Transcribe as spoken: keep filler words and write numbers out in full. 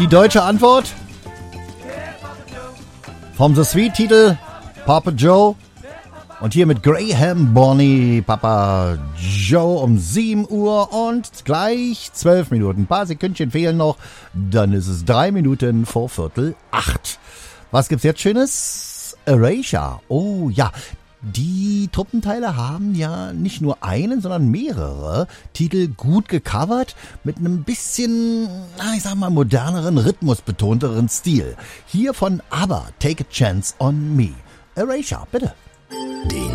Die deutsche Antwort vom The Sweet-Titel Papa Joe. Und hier mit Graham Bonny, Papa Joe um sieben Uhr und gleich zwölf Minuten. Ein paar Sekündchen fehlen noch, dann ist es drei Minuten vor Viertel acht. Was gibt's jetzt Schönes? Erasure. Oh ja, die Truppenteile haben ja nicht nur einen, sondern mehrere Titel gut gecovert mit einem bisschen, ich sag mal, moderneren, rhythmusbetonteren Stil. Hier von ABBA, Take a Chance on Me. Erasure, bitte. Die